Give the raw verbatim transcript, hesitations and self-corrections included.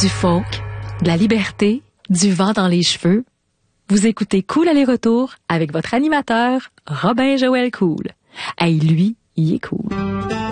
du folk, de la liberté, du vent dans les cheveux. Vous écoutez Cool aller-retour avec votre animateur, Robin Joël Cool. Hey, lui, il est cool.